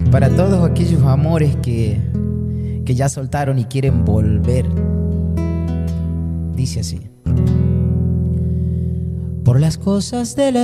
Para todos aquellos amores que ya soltaron y quieren volver. Dice así: por las cosas de la